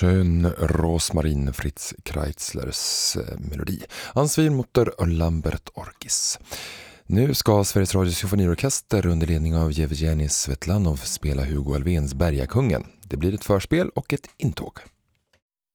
Schön Rosmarin Fritz Kreitzlers melodi. Ansvinmotor Lambert Orkis. Nu ska Sveriges Radios symfoniorkester under ledning av Jevgenij Svetlanov spela Hugo Alfvéns Bergakungen. Det blir ett förspel och ett intåg.